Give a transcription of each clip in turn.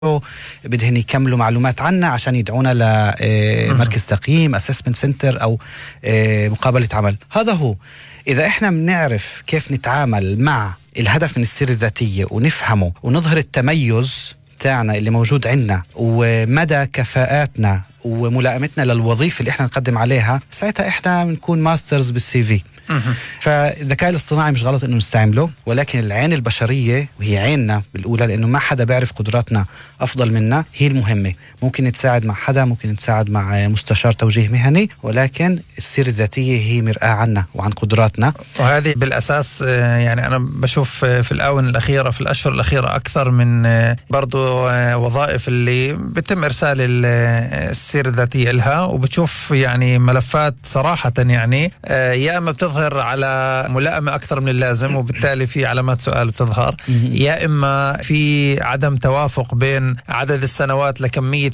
بدهن يكملوا معلومات عنا عشان يدعونا لمركز تقييم assessment center أو مقابلة عمل. هذا هو. إذا إحنا بنعرف كيف نتعامل مع الهدف من السيرة الذاتية ونفهمه ونظهر التميز تاعنا اللي موجود عنا ومدى كفاءاتنا وملائمتنا للوظيفة اللي إحنا نقدم عليها، ساعتها إحنا بنكون ماسترز بالسي في. فالذكاء الاصطناعي مش غلط إنه نستعمله، ولكن العين البشرية وهي عيننا بالأولى، لأنه ما حدا بيعرف قدراتنا أفضل منا، هي المهمة. ممكن نتساعد مع حدا، ممكن نتساعد مع مستشار توجيه مهني، ولكن السيرة الذاتية هي مرآة عنا وعن قدراتنا. وهذه بالأساس يعني أنا بشوف في الآونة الأخيرة، في الأشهر الأخيرة، أكثر من برضو وظائف اللي بتم إرسال السيرة الذاتية لها، وبتشوف يعني ملفات صراحة يعني يا إما بتظهر على ملائمة أكثر من اللازم وبالتالي في علامات سؤال بتظهر، يا إما في عدم توافق بين عدد السنوات لكمية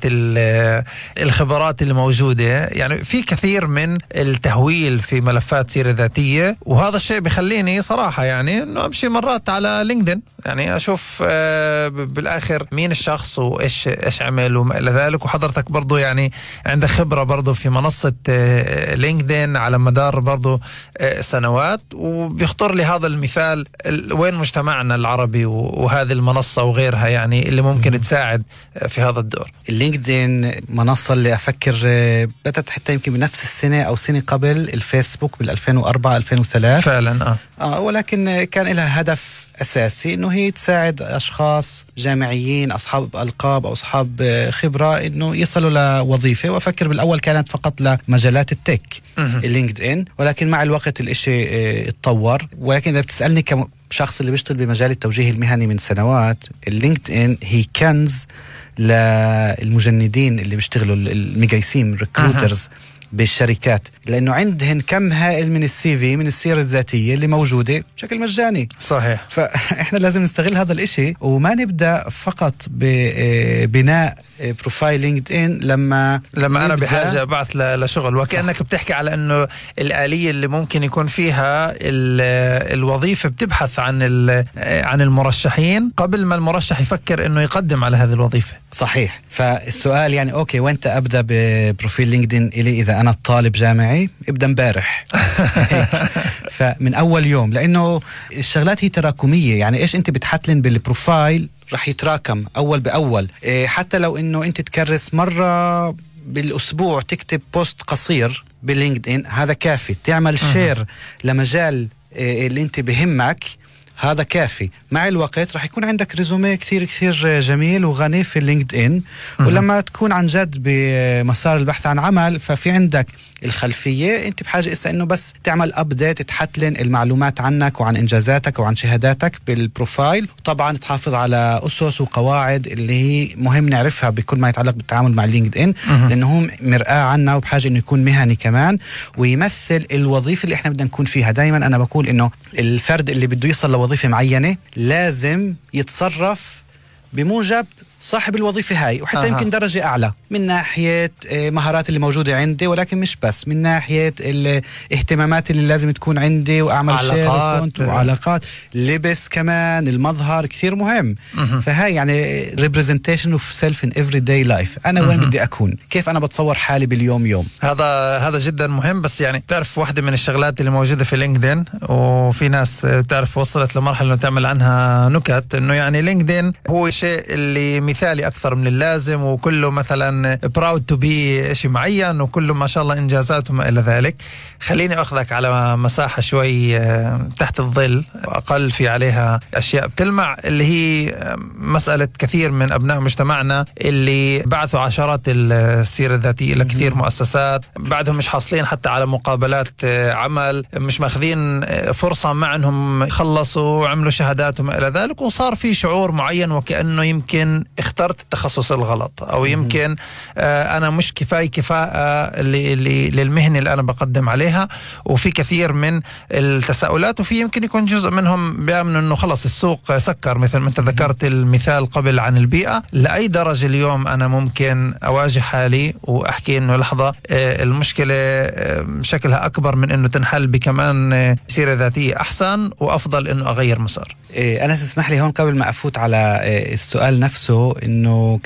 الخبرات اللي موجودة. يعني في كثير من التهويل في ملفات سيرة ذاتية، وهذا الشيء بيخليني صراحة يعني إنه أمشي مرات على لينكدين، يعني أشوف بالآخر مين الشخص وإيش عمل وما إلى ذلك. وحضرتك برضو يعني عندك خبرة برضو في منصة لينكدين على مدار برضو سنوات، وبيخطر لي هذا المثال وين مجتمعنا العربي وهذه المنصة وغيرها يعني اللي ممكن تساعد في هذا الدور. اللينكدين منصة اللي أفكر بدأت حتى يمكن بنفس السنة أو سنة قبل الفيسبوك بال2004-2003 فعلا. ولكن كان لها هدف أساسي إنه هي تساعد أشخاص جامعيين أصحاب ألقاب أو أصحاب خبرة إنه يصلوا لوظيفة. وأفكر بالأول كانت فقط لمجالات التك اللينكدين، ولكن مع الوقت الإشي اتطور. ولكن إذا بتسألني كشخص اللي بيشتغل بمجال التوجيه المهني من سنوات، اللينكدين هي كنز للمجندين اللي بيشتغلوا الميجايسين ريكروترز بالشركات، لأنه عندهن كم هائل من السي في من السيرة الذاتية اللي موجودة بشكل مجاني. صحيح. فإحنا لازم نستغل هذا الإشي وما نبدأ فقط ببناء بروفايل لينكدين لما أنا بحاجة أبعث لشغل. وكأنك بتحكي على أنه الآلية اللي ممكن يكون فيها الوظيفة بتبحث عن المرشحين قبل ما المرشح يفكر أنه يقدم على هذه الوظيفة. صحيح. فالسؤال يعني أوكي، وانت أبدأ ببروفيل لينكدين إلي؟ إذا أنا طالب جامعي ابدأ مبارح فمن أول يوم، لأنه الشغلات هي تراكمية. يعني إيش أنت بتحتلن بالبروفايل رح يتراكم أول بأول. حتى لو إنه أنت تكرس مرة بالأسبوع تكتب بوست قصير باللينكدين، هذا كافي. تعمل شير لمجال اللي أنت بهمك، هذا كافي. مع الوقت رح يكون عندك ريزومي كثير كثير جميل وغني في اللينكدين. ولما تكون عن جد بمسار البحث عن عمل، ففي عندك الخلفية. انت بحاجة إسا انه بس تعمل ابديت، تحتلن المعلومات عنك وعن انجازاتك وعن شهاداتك بالبروفايل. طبعا تحافظ على اسس وقواعد اللي هي مهم نعرفها بكل ما يتعلق بالتعامل مع اللينكدين، لانه هم مرآة عنا وبحاجة انه يكون مهني كمان ويمثل الوظيفة اللي احنا بدنا نكون فيها. دايما انا بقول انه الفرد اللي بده يصل لوظيفة معينة لازم يتصرف بموجب صاحب الوظيفة هاي، وحتى يمكن درجة أعلى من ناحية مهارات اللي موجودة عندي، ولكن مش بس من ناحية الاهتمامات اللي لازم تكون عندي، وأعمل شير وعلاقات، لبس كمان، المظهر كثير مهم. فهاي يعني representation of self in everyday life. أنا وين بدي أكون، كيف أنا بتصور حالي باليوم يوم. هذا جدا مهم. بس يعني تعرف واحدة من الشغلات اللي موجودة في لينكدين، وفي ناس تعرف وصلت لمرحلة إنه تعمل عنها نكت، إنه يعني لينكدين هو شيء اللي مثالي أكثر من اللازم، وكله مثلا proud to be شيء معين، وكله ما شاء الله إنجازات وما إلى ذلك. خليني أخذك على مساحة شوي تحت الظل، أقل في عليها أشياء بتلمع، اللي هي مسألة كثير من أبناء مجتمعنا اللي بعثوا عشرات السيرة الذاتية لكثير مؤسسات، بعدهم مش حاصلين حتى على مقابلات عمل، مش ماخذين فرصة مع أنهم خلصوا وعملوا شهادات وما إلى ذلك، وصار في شعور معين وكأنه يمكن اخترت التخصص الغلط، أو يمكن أنا مش كفاءة للمهنة اللي أنا بقدم عليها. وفي كثير من التساؤلات، وفي يمكن يكون جزء منهم بيأمنوا أنه خلص السوق سكر، مثل ما أنت ذكرت المثال قبل عن البيئة. لأي درجة اليوم أنا ممكن أواجه حالي وأحكي أنه لحظة المشكلة شكلها أكبر من أنه تنحل بكمان سيرة ذاتية أحسن وأفضل أنه أغير مسار. أنا تسمح لي هون قبل ما أفوت على السؤال نفسه إنه